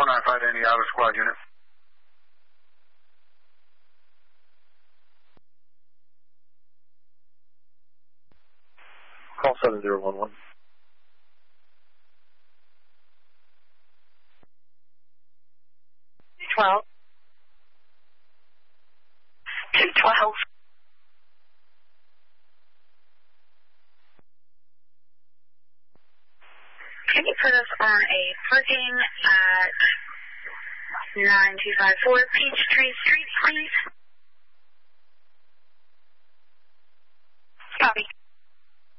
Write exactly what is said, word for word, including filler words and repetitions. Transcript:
four nine five, any outer squad unit. Call seven zero one one. twelve. two twelve. Can you put us on a parking at nine two five four Peachtree Street, please? Copy.